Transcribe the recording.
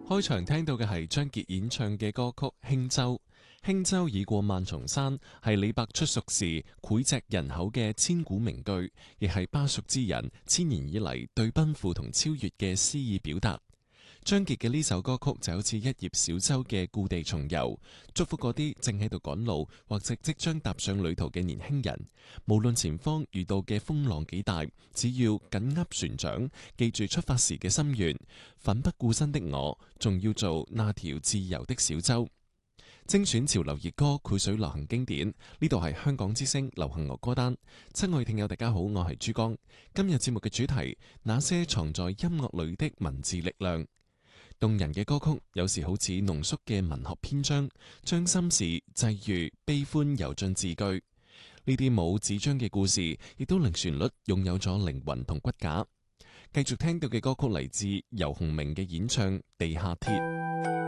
開場聽到嘅係張傑演唱嘅歌曲《輕舟》。輕舟已過萬重山係李白出蜀時膾炙人口嘅千古名句，亦係巴蜀之人千年以嚟對奔赴同超越嘅詩意表達。張傑嘅呢首歌曲就好似一葉小舟嘅故地重遊，祝福嗰啲正喺度趕路或者即將踏上旅途嘅年輕人，無論前方遇到嘅風浪幾大，只要緊握船槳，記住出發時嘅心願，奮不顧身的我，仲要做那條自由的小舟。精選潮流熱歌，繪水流行經典，呢度係香港之聲流行樂歌單。親愛聽友大家好，我係珠江。今日節目嘅主題，那些藏在音樂裏的文字力量。動人嘅歌曲有時好似濃縮嘅文學篇章，將心事際遇悲歡揉進字句。呢啲冇紙張嘅故事，亦都令旋律擁有咗靈魂同骨架。繼續聽到嘅歌曲嚟自游鴻明嘅演唱《地下鐵》。